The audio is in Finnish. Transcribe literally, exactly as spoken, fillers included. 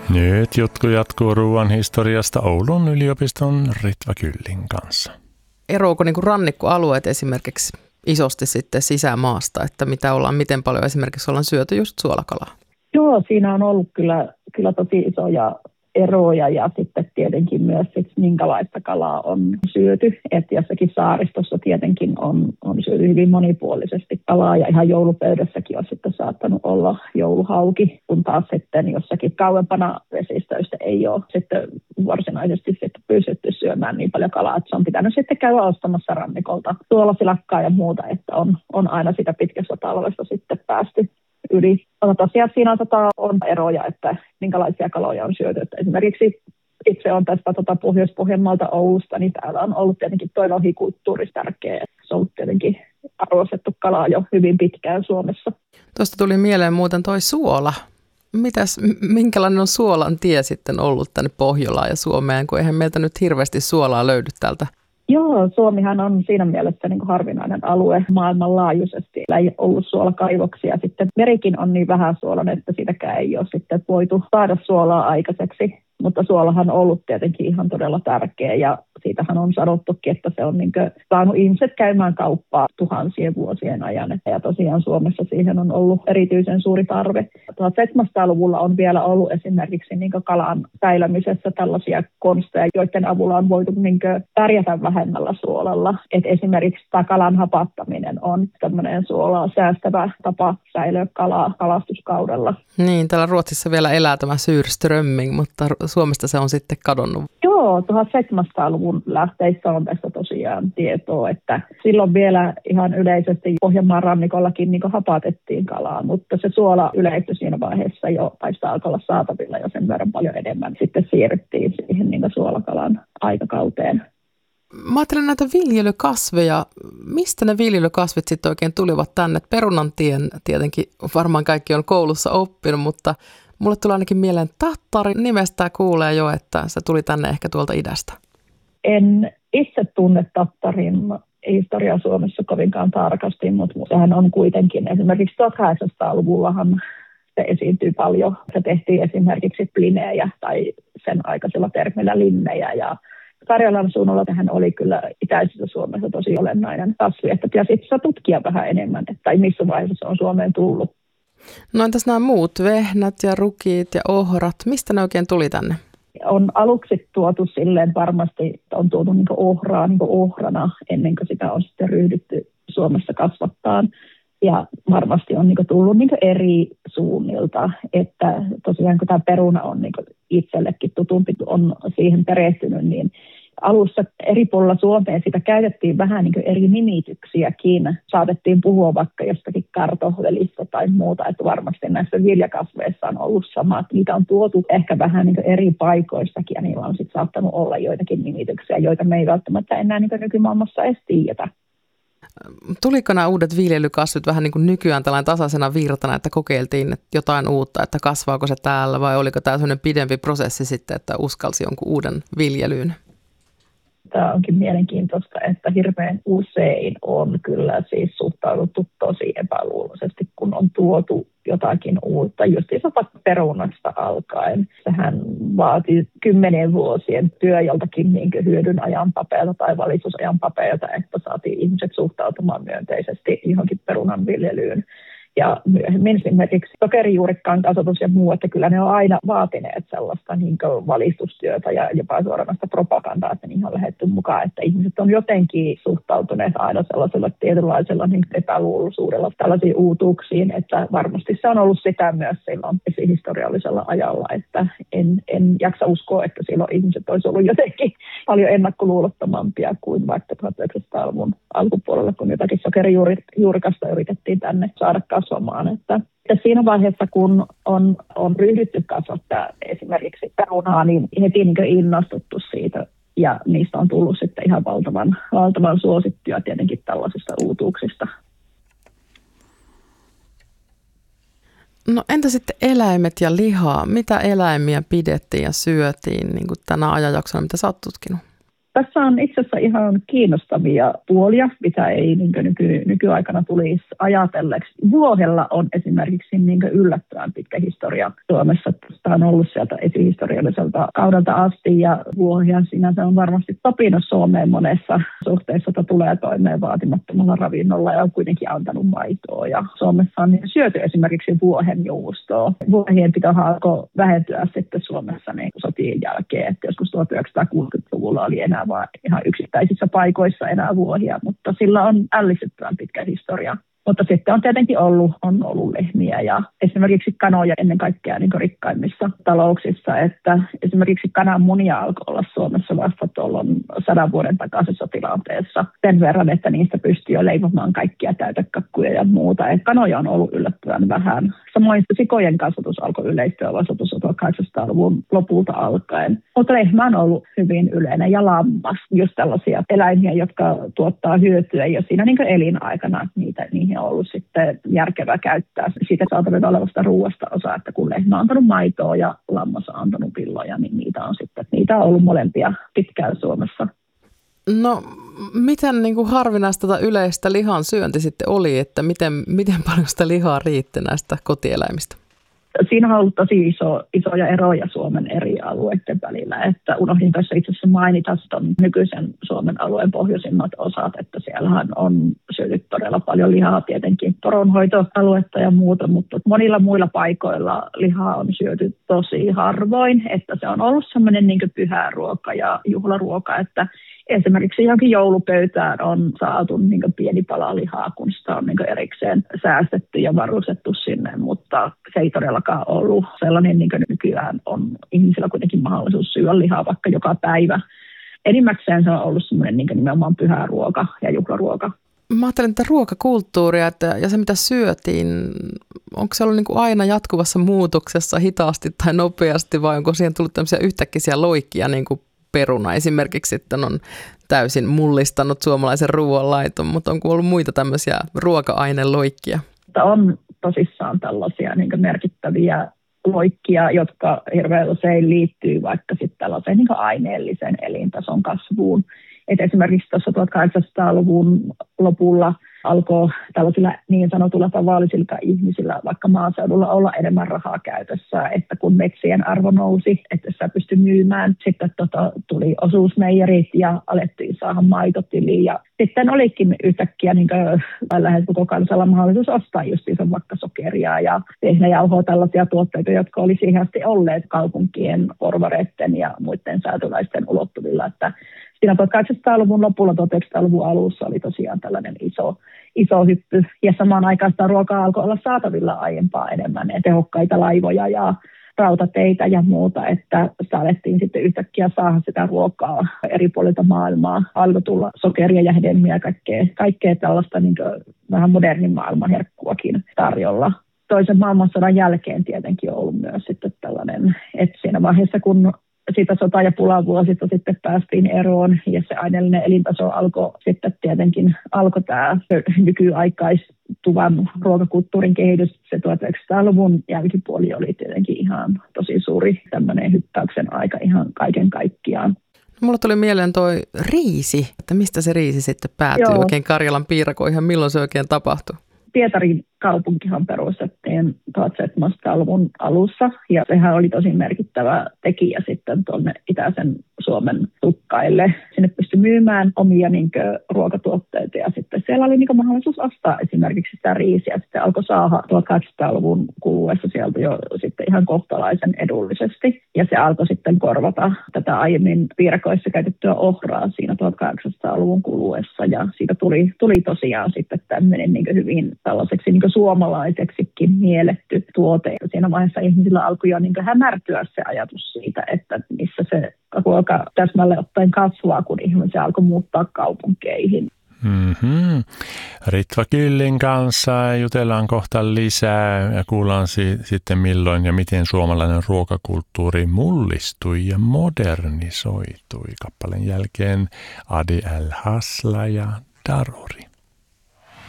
Nyt juttu jatkuu ruoan historiasta Oulun yliopiston Ritva Kyllin kanssa. Eroako niin kuin rannikkoalueet esimerkiksi isosti sitten sisämaasta, että mitä ollaan, miten paljon esimerkiksi ollaan syöty just suolakalaa? Joo, siinä on ollut kyllä, kyllä tosi isoja eroja ja sitten tietenkin myös, sit, minkälaista kalaa on syöty. Että jossakin saaristossa tietenkin on, on syöty hyvin monipuolisesti kalaa ja ihan joulupöydässäkin on sitten saattanut olla jouluhauki, kun taas sitten jossakin kauempana vesistöistä ei ole sitten varsinaisesti sitten pystytty syömään niin paljon kalaa, että se on pitänyt sitten käydä ostamassa rannikolta suolasilakkaa ja muuta, että on, on aina sitä pitkästä talvesta sitten päästy yli. Tosiaan siinä tota, on eroja, että minkälaisia kaloja on syöty. Että esimerkiksi itse on tästä tota, Pohjois-Pohjanmaalta Oulusta, niin täällä on ollut tietenkin toi lohikulttuuri tärkeä. Se on ollut tietenkin arvostettu kalaa jo hyvin pitkään Suomessa. Tuosta tuli mieleen muuten toi suola. Mitäs, minkälainen on suolan tie sitten ollut tänne Pohjolaan ja Suomeen, kun eihän meiltä nyt hirveästi suolaa löydy täältä? Joo, Suomihan on siinä mielessä niin kuin harvinainen alue maailmanlaajuisesti. Ei ollut suolakaivoksia. Sitten merikin on niin vähän suolainen, että siitäkään ei ole sitten voitu saada suolaa aikaiseksi. Mutta suolahan on ollut tietenkin ihan todella tärkeä ja siitähän on sanottukin, että se on niin kuin saanut ihmiset käymään kauppaa tuhansien vuosien ajan. Ja tosiaan Suomessa siihen on ollut erityisen suuri tarve. tuhatseitsemänsataaluvulla on vielä ollut esimerkiksi niin kuin kalan säilämisessä tällaisia konsteja, joiden avulla on voitu niin kuin pärjätä vähemmällä suolalla. Et esimerkiksi tämä kalan hapattaminen on tämmöinen suolaa säästävä tapa säilyä kalaa kalastuskaudella. Niin, täällä Ruotsissa vielä elää tämä surströmming, mutta Suomesta se on sitten kadonnut. Joo, tuhatseitsemänsataaluvun lähteissä on tästä tosiaan tietoa, että silloin vielä ihan yleisesti Pohjanmaan rannikollakin niin kuin hapatettiin kalaa, mutta se suola yleistyi siinä vaiheessa jo, tai sitä alkoi olla saatavilla jo sen verran paljon enemmän. Sitten siirryttiin siihen niin kuin suolakalan aikakauteen. Mä ajattelen näitä viljelykasveja. Mistä ne viljelykasvit sitten oikein tulivat tänne? Perunantien tietenkin varmaan kaikki on koulussa oppinut, mutta mulle tulee ainakin mieleen tattari. Nimestä kuulee jo, että se tuli tänne ehkä tuolta idästä. En itse tunne tattarin historiaa Suomessa kovinkaan tarkasti, mutta sehän on kuitenkin esimerkiksi tuhatkahdeksansataaluvullahan se esiintyy paljon. Se tehtiin esimerkiksi plinejä tai sen aikaisella termillä linnejä ja Karjalan suunnalla tähän oli kyllä itäisessä Suomessa tosi olennainen kasvi, että pitäisi itse tutkia vähän enemmän, että tai missä vaiheessa se on Suomeen tullut. No entäs nämä muut vehnät ja rukit ja ohrat, mistä ne oikein tuli tänne? On aluksi tuotu silleen varmasti, on tuotu niin ohraa niin ohrana ennen kuin sitä on sitten ryhdytty Suomessa kasvattaa. Ja varmasti on niin tullut niin eri suunnilta, että tosiaan kun tämä peruna on niin itsellekin tutumpi, on siihen perehtynyt, niin alussa eri puolilla Suomeen sitä käytettiin vähän niin eri nimityksiäkin. Saatettiin puhua vaikka jostakin kartohvelista tai muuta, että varmasti näissä viljakasveissa on ollut sama. Niitä on tuotu ehkä vähän niin eri paikoistakin ja niillä on sitten saattanut olla joitakin nimityksiä, joita me ei välttämättä enää niin nykymaailmassa edes tiedetä. Tuliko nämä uudet viljelykasvit vähän niin kuin nykyään tällainen tasaisena virtana, että kokeiltiin että jotain uutta, että kasvaako se täällä vai oliko tämä sellainen pidempi prosessi sitten, että uskalsi jonkun uuden viljelyyn? Tämä onkin mielenkiintoista, että hirveän usein on kyllä siis suhtauduttu tosi epäluuloisesti, kun on tuotu jotakin uutta, justiinsa vaikka perunasta alkaen. Sehän vaatii kymmenien vuosien työ joltakin niin hyödyn ajan papeilta tai valitusajan papeilta, että saatiin ihmiset suhtautumaan myönteisesti johonkin perunan viljelyyn. Ja myöhemmin esimerkiksi sokerijuurikkaan kasvatus ja muu, että kyllä ne on aina vaatineet sellaista niin kuin valistustyötä ja jopa suoranaista propagandaa, että niihin on lähdetty mukaan, että ihmiset on jotenkin suhtautuneet aina sellaisella tietynlaisella niin epäluuloisuudella tällaisiin uutuuksiin, että varmasti se on ollut sitä myös silloin historiallisella ajalla, että en, en jaksa uskoa, että silloin ihmiset olisi ollut jotenkin paljon ennakkoluulottomampia kuin vaikka tuhatyhdeksänsataaluvun alkupuolella, kun jotakin sokerijuurikasta yritettiin tänne saada kasvamaan. Että, että siinä vaiheessa, kun on, on ryhdytty kasvattaa esimerkiksi perunaa, niin heti niin innostuttu siitä ja niistä on tullut sitten ihan valtavan, valtavan suosittuja tietenkin tällaisista uutuuksista. No entä sitten eläimet ja liha? Mitä eläimiä pidettiin ja syötiin niin kuin tänä ajanjaksona, mitä sä oot tutkinut? Tässä on itse asiassa ihan kiinnostavia puolia, mitä ei niin nyky, nykyaikana tulisi ajatelleeksi. Vuohella on esimerkiksi niin yllättävän pitkä historia Suomessa. Tämä on ollut sieltä esihistorialliselta kaudelta asti ja vuohia sinänsä on varmasti sopinut Suomeen monessa suhteessa, että tulee toimeen vaatimattomalla ravinnolla ja on kuitenkin antanut maitoa. Ja Suomessa on syöty esimerkiksi vuohenjuustoa. Vuohien pitohan alkoi vähentyä sitten Suomessa niin sotien jälkeen, että joskus tuhatyhdeksänsataakuusikymmentäluvulla oli enää vaan ihan yksittäisissä paikoissa enää vuohia, mutta sillä on ällistyttävän pitkä historia. Mutta sitten on tietenkin ollut, on ollut lehmiä ja esimerkiksi kanoja ennen kaikkea niin rikkaimmissa talouksissa, että esimerkiksi kananmunia alkoi olla Suomessa vasta tuolloin sadan vuoden takaisessa tilanteessa sen verran, että niistä pystyy jo leivomaan kaikkia täytekakkuja ja muuta. Et kanoja on ollut yllättävän vähän. Samoin sikojen kasvatus alkoi yleistyä vasta tuhatkahdeksansataaluvun lopulta alkaen. Mutta lehmä on ollut hyvin yleinen ja lammas, just tällaisia eläimiä, jotka tuottaa hyötyä jo siinä niin elinaikana niitä niihin on ollut sitten järkevää käyttää siitä saatavilla olevasta ruoasta osa, että kun lehmä on antanut maitoa ja lammas on antanut villoja, niin niitä on sitten niitä on ollut molempia pitkään Suomessa. No, miten niin kuin harvinaista tätä yleistä lihan syönti sitten oli, että miten, miten paljon sitä lihaa riitti näistä kotieläimistä? Siinä on ollut tosi iso, isoja eroja Suomen eri alueiden välillä, että unohdin tässä itse asiassa mainita ton nykyisen Suomen alueen pohjoisimmat osat, että siellähän on syöty todella paljon lihaa, tietenkin poronhoitoaluetta ja muuta, mutta monilla muilla paikoilla lihaa on syöty tosi harvoin, että se on ollut semmoinen niin kuin pyhä ruoka ja juhlaruoka, että esimerkiksi johonkin joulupöytään on saatu niin kuin pieni pala lihaa, kun sitä on niin kuin erikseen säästetty ja varustettu sinne, mutta se ei todellakaan ollut sellainen, niin kuin nykyään on ihmisillä kuitenkin mahdollisuus syödä lihaa vaikka joka päivä. Enimmäkseen se on ollut semmoinen niin kuin nimenomaan pyhä ruoka ja juhlaruoka. Mä ajattelen, että ruokakulttuuria että, ja se, mitä syötiin, onko se ollut niin kuin aina jatkuvassa muutoksessa hitaasti tai nopeasti vai onko siihen tullut tämmöisiä yhtäkkiä loikkia niin kuin peruna esimerkiksi sitten on täysin mullistanut suomalaisen ruoanlaiton, mutta onko ollut muita tämmöisiä ruoka-aineloikkia? On tosissaan tällaisia niin kuin merkittäviä loikkia, jotka hirveän usein liittyy vaikka sitten tällaiseen niin kuin aineellisen elintason kasvuun. Et esimerkiksi tuossa tuhatkahdeksansataaluvun lopulla alkoi tällaisilla niin sanotulla tavallisilla ihmisillä vaikka maaseudulla olla enemmän rahaa käytössä, että kun metsien arvo nousi, että sitä pystyi myymään, sitten tota, tuli osuusmeijerit ja alettiin saada maitotiliin ja sitten olikin yhtäkkiä niin lähes koko kansalla mahdollisuus ostaa justiinsa vaikka sokeria ja vehnäjauhoa, tällaisia tuotteita, jotka oli siihen asti olleet kaupunkien porvareiden ja muiden säätyläisten ulottuvilla, että siinä tuhatkahdeksansataaluvun lopulla, tuhatyhdeksänsataaluvun alussa oli tosiaan tällainen iso, iso hyppy. Ja samaan aikaan sitä ruokaa alkoi olla saatavilla aiempaa enemmän. Ja tehokkaita laivoja ja rautateitä ja muuta, että sitä alettiin sitten yhtäkkiä saada sitä ruokaa eri puolilta maailmaa. Alkoi tulla sokeria ja hedelmiä ja kaikkea, kaikkea tällaista niin kuin vähän modernin maailman herkkuakin tarjolla. Toisen maailmansodan jälkeen tietenkin on ollut myös sitten tällainen, että siinä vaiheessa kun siitä sota- ja pulavuosista sitten päästiin eroon ja se aineellinen elintaso alkoi sitten tietenkin alkoi tämä nykyaikaistuvan ruokakulttuurin kehitys. Se tuhatyhdeksänsataaluvun jälkipuoli oli tietenkin ihan tosi suuri tämmöinen hyppäyksen aika ihan kaiken kaikkiaan. Mulla tuli mieleen toi riisi, että mistä se riisi sitten päätyi Joo. oikein Karjalan piirakoihin, milloin se oikein tapahtui? Pietarin kaupunkihan perustettiin tuhatseitsemänsataaluvun alussa ja sehän oli tosi merkittävä tekijä sitten tuonne itäisen Suomen tukkaille. Sinne pystyi myymään omia niin kuin, ruokatuotteita ja sitten siellä oli niin kuin, mahdollisuus ostaa esimerkiksi sitä riisiä. Sitten alkoi saada tuhatkahdeksansataaluvun kuluessa sieltä jo sitten ihan kohtalaisen edullisesti ja se alkoi sitten korvata tätä aiemmin piirakoissa käytettyä ohraa siinä tuhatkahdeksansataaluvun kuluessa ja siitä tuli, tuli tosiaan sitten tämmöinen niin kuin, hyvin tällaiseksi niin kuin suomalaiseksikin mielletty tuote. Siinä vaiheessa ihmisillä alkoi jo niin kuin hämärtyä se ajatus siitä, että missä se ruoka täsmälleen ottaen kasvaa, kun ihmisiä alkoi muuttaa kaupunkeihin. Mm-hmm. Ritva Kyllin kanssa jutellaan kohta lisää ja kuullaan si- sitten milloin ja miten suomalainen ruokakulttuuri mullistui ja modernisoitui. Kappaleen jälkeen Adi El Hasla ja Darori.